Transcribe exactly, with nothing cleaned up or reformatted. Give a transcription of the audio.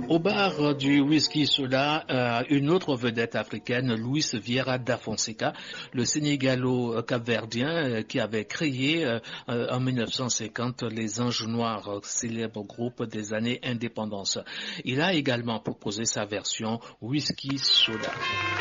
Au bar du whisky soda, euh, une autre vedette africaine, Luis Vieira da Fonseca, le Sénégalo-Capverdien euh, qui avait créé euh, en mille neuf cent cinquante les Anges Noirs, célèbre groupe des années indépendance. Il a également proposé sa version whisky soda.